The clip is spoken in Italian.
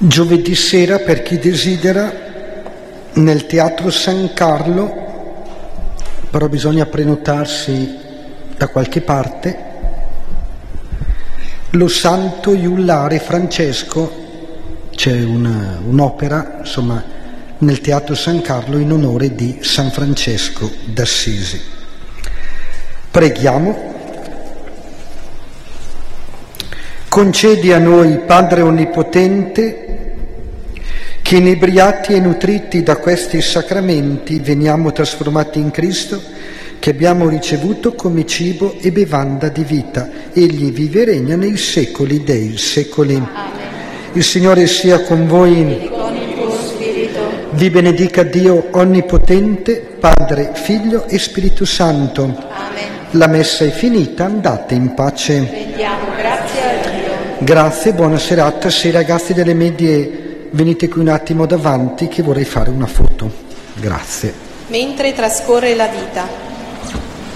Giovedì sera, per chi desidera, nel Teatro San Carlo, però bisogna prenotarsi da qualche parte, lo Santo Iullare Francesco, c'è un'opera, insomma, nel Teatro San Carlo in onore di San Francesco d'Assisi. Preghiamo. Concedi a noi, Padre Onnipotente, che inebriati e nutriti da questi sacramenti veniamo trasformati in Cristo, che abbiamo ricevuto come cibo e bevanda di vita. Egli vive e regna nei secoli dei secoli. Amen. Il Signore sia con voi. E con il tuo spirito. Vi benedica Dio Onnipotente, Padre, Figlio e Spirito Santo. Amen. La messa è finita, andate in pace. Rendiamo grazie a Dio. Grazie, buona serata. Se i ragazzi delle medie venite qui un attimo davanti che vorrei fare una foto. Grazie. Mentre trascorre la vita,